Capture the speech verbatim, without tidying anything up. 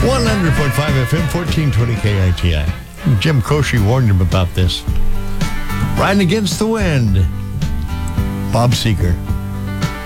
one hundred point five F M, fourteen twenty K I T I. Jim Croce warned him about this. Riding Against the Wind. Bob Seger.